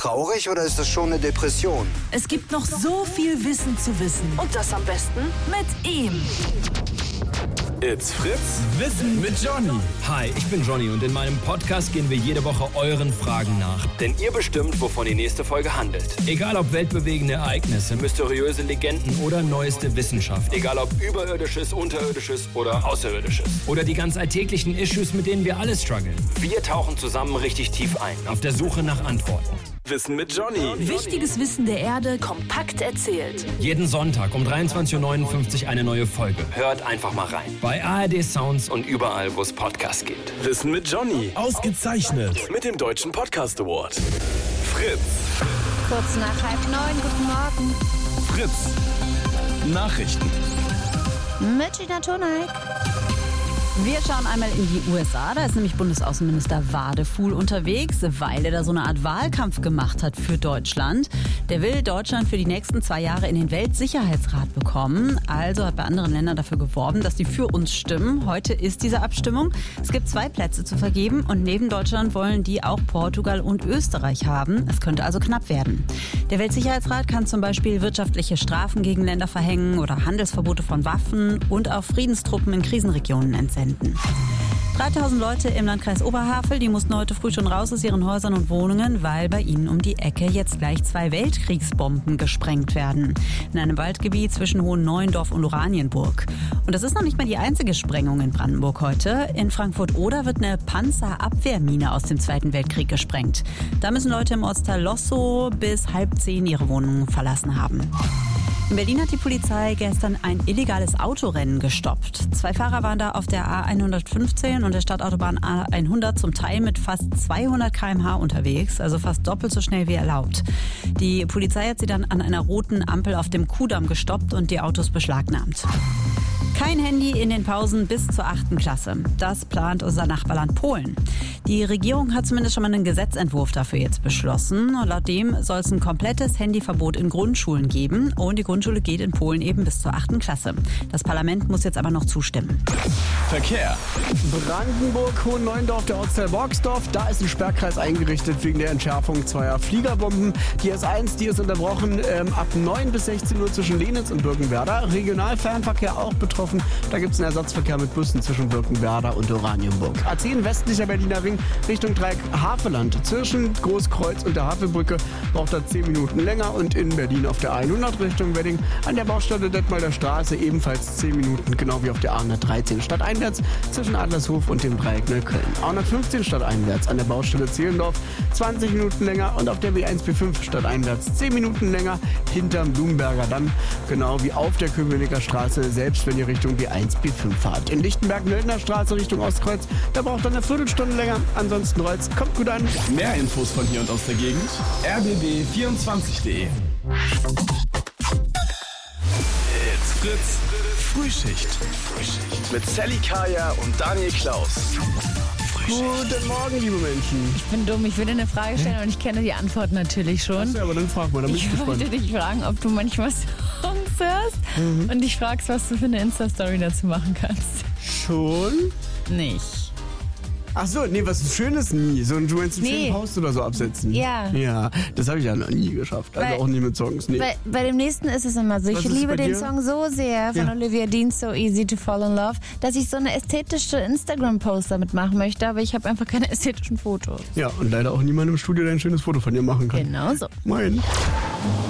traurig oder ist das schon eine Depression? Es gibt noch so viel Wissen zu wissen. Und das am besten mit ihm. It's Fritz Wissen mit Johnny. Hi, ich bin Johnny und in meinem Podcast gehen wir jede Woche euren Fragen nach. Denn ihr bestimmt, wovon die nächste Folge handelt. Egal ob weltbewegende Ereignisse, mysteriöse Legenden oder neueste Wissenschaft. Egal ob überirdisches, unterirdisches oder außerirdisches. Oder die ganz alltäglichen Issues, mit denen wir alle strugglen. Wir tauchen zusammen richtig tief ein. Auf der Suche nach Antworten. Wissen mit Johnny. Wichtiges Wissen der Erde kompakt erzählt. Jeden Sonntag um 23.59 Uhr eine neue Folge. Hört einfach mal rein. Bei ARD Sounds Und überall, wo es Podcasts gibt. Wissen mit Johnny. Ausgezeichnet. Mit dem Deutschen Podcast Award. Fritz. Kurz nach 8:30, guten Morgen. Fritz. Nachrichten. Mit Gina Toneik. Wir schauen einmal in die USA. Da ist nämlich Bundesaußenminister Wadefuhl unterwegs, weil er da so eine Art Wahlkampf gemacht hat für Deutschland. Der will Deutschland für die nächsten 2 Jahre in den Weltsicherheitsrat bekommen. Also hat bei anderen Ländern dafür geworben, dass die für uns stimmen. Heute ist diese Abstimmung. Es gibt 2 Plätze zu vergeben und neben Deutschland wollen die auch Portugal und Österreich haben. Es könnte also knapp werden. Der Weltsicherheitsrat kann zum Beispiel wirtschaftliche Strafen gegen Länder verhängen oder Handelsverbote von Waffen und auch Friedenstruppen in Krisenregionen entsenden. 3000 Leute im Landkreis Oberhavel, die mussten heute früh schon raus aus ihren Häusern und Wohnungen, weil bei ihnen um die Ecke jetzt gleich 2 Weltkriegsbomben gesprengt werden. In einem Waldgebiet zwischen Hohenneuendorf und Oranienburg. Und das ist noch nicht mal die einzige Sprengung in Brandenburg heute. In Frankfurt-Oder wird eine Panzerabwehrmine aus dem Zweiten Weltkrieg gesprengt. Da müssen Leute im Ortsteil Lossow bis 9:30 ihre Wohnungen verlassen haben. In Berlin hat die Polizei gestern ein illegales Autorennen gestoppt. 2 Fahrer waren da auf der A115 und der Stadtautobahn A100 zum Teil mit fast 200 km/h unterwegs, also fast doppelt so schnell wie erlaubt. Die Polizei hat sie dann an einer roten Ampel auf dem Kudamm gestoppt und die Autos beschlagnahmt. Kein Handy in den Pausen bis zur 8. Klasse. Das plant unser Nachbarland Polen. Die Regierung hat zumindest schon mal einen Gesetzentwurf dafür jetzt beschlossen. Und laut dem soll es ein komplettes Handyverbot in Grundschulen geben. Und die Grundschule geht in Polen eben bis zur 8. Klasse. Das Parlament muss jetzt aber noch zustimmen. Verkehr. Brandenburg, Hohenneuendorf, der Ortsteil Borgsdorf. Da ist ein Sperrkreis eingerichtet wegen der Entschärfung 2er Fliegerbomben. Die S1, die ist unterbrochen ab 9 bis 16 Uhr zwischen Lenitz und Birkenwerder. Regionalfernverkehr auch betroffen. Da gibt es einen Ersatzverkehr mit Bussen zwischen Birkenwerder und Oranienburg. A10 westlicher Berliner Ring Richtung Dreieck Havelland. Zwischen Großkreuz und der Havelbrücke braucht er 10 Minuten länger. Und in Berlin auf der A100 Richtung Wedding an der Baustelle Detmolder Straße ebenfalls 10 Minuten, genau wie auf der A113 stadteinwärts zwischen Adlershof und dem Dreieck Neukölln. A115 stadteinwärts an der Baustelle Zehlendorf 20 Minuten länger und auf der B1-B5 stadteinwärts 10 Minuten länger hinterm Blumenberger Damm, genau wie auf der Köpenicker Straße, selbst wenn ihr Richtung B1-B5 fahrt. In Lichtenberg-Nöldner Straße Richtung Ostkreuz, da braucht er eine Viertelstunde länger. Ansonsten rollt's. Kommt gut an. Mehr Infos von hier und aus der Gegend. rbb24.de. It's Fritz. Frühschicht. Mit Sally Kaya und Daniel Klaus. Guten Morgen, liebe Menschen. Ich bin dumm, ich will dir eine Frage stellen und ich kenne die Antwort natürlich schon. Ja, aber dann frag mal, dann bin ich Ich wollte gespannt. dich fragen, ob du manchmal Songs hörst und dich fragst, was du für eine Insta-Story dazu machen kannst. Schon? Nicht. Ach so, nee, was Schönes nie. So du meinst einen Nee. schönen Post oder so absetzen. Ja. Ja, das habe ich ja noch nie geschafft. Also Weil- auch nie mit Songs. Nee. Bei dem nächsten ist es immer so. Was Ich ist liebe bei den dir? Song so sehr von Ja. Olivia Dean, So Easy to Fall in Love, dass ich so eine ästhetische Instagram-Post damit machen möchte, aber ich habe einfach keine ästhetischen Fotos. Ja, und leider auch niemand im Studio, der ein schönes Foto von dir machen kann. Genau so. Mein.